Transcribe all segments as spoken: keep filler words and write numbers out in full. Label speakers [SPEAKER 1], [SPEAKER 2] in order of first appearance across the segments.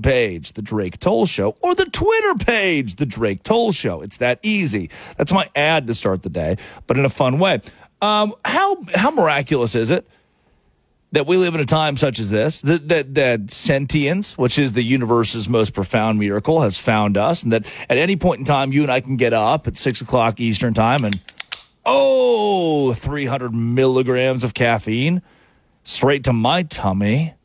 [SPEAKER 1] page, The Drake Toll Show, or the Twitter page, The Drake Toll Show. It's that easy. That's my ad to start the day, but in a fun way. Um, how how miraculous is it that we live in a time such as this, that, that, that sentience, which is the universe's most profound miracle, has found us, and that at any point in time, you and I can get up at six o'clock Eastern time and, oh, three hundred milligrams of caffeine straight to my tummy.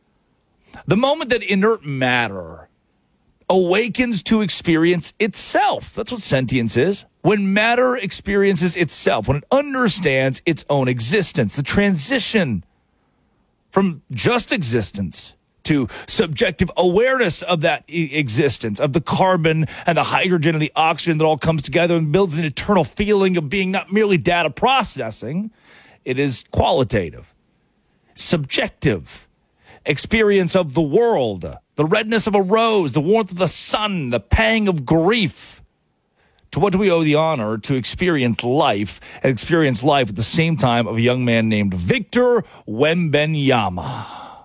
[SPEAKER 1] The moment that inert matter awakens to experience itself, that's what sentience is. When matter experiences itself, when it understands its own existence, the transition from just existence to subjective awareness of that e- existence, of the carbon and the hydrogen and the oxygen that all comes together and builds an eternal feeling of being not merely data processing. It is qualitative, subjective experience of the world, the redness of a rose, the warmth of the sun, the pang of grief. To what do we owe the honor to experience life and experience life at the same time of a young man named Victor Wembanyama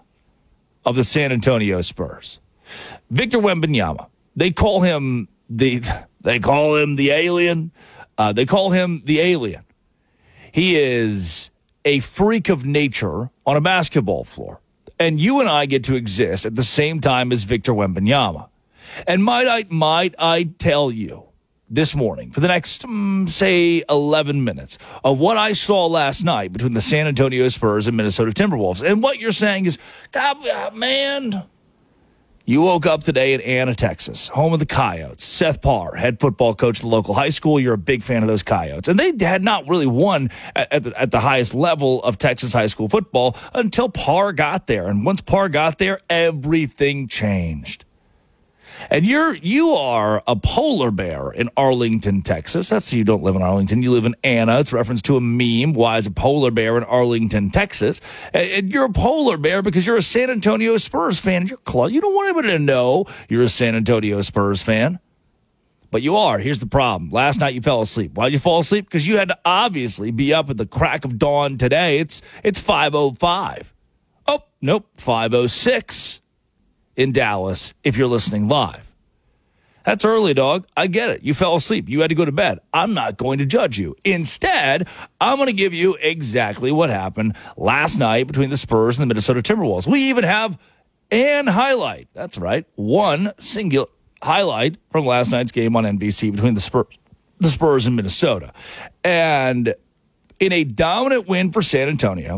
[SPEAKER 1] of the San Antonio Spurs? Victor Wembanyama. They call him the they call him the alien. Uh, they call him the alien. He is a freak of nature on a basketball floor. And you and I get to exist at the same time as Victor Wembanyama. And might I might I tell you this morning, for the next, um, say, eleven minutes, of what I saw last night between the San Antonio Spurs and Minnesota Timberwolves. And what you're saying is, God, man, you woke up today in Anna, Texas, home of the Coyotes. Seth Parr, head football coach at the local high school. You're a big fan of those Coyotes. And they had not really won at, at, the, at the highest level of Texas high school football until Parr got there. And once Parr got there, everything changed. And you're you are a polar bear in Arlington, Texas. That's you don't live in Arlington. You live in Anna. It's a reference to a meme. Why is a polar bear in Arlington, Texas? And you're a polar bear because you're a San Antonio Spurs fan. You're close. You don't want anybody to know you're a San Antonio Spurs fan. But you are. Here's the problem. Last night you fell asleep. Why'd you fall asleep? Because you had to obviously be up at the crack of dawn today. It's it's five oh five. Oh, nope, five oh six. In Dallas, if you're listening live. That's early, dog. I get it. You fell asleep. You had to go to bed. I'm not going to judge you. Instead, I'm going to give you exactly what happened last night between the Spurs and the Minnesota Timberwolves. We even have an highlight. That's right. One singular highlight from last night's game on N B C between the Spurs, the Spurs and Minnesota. And in a dominant win for San Antonio,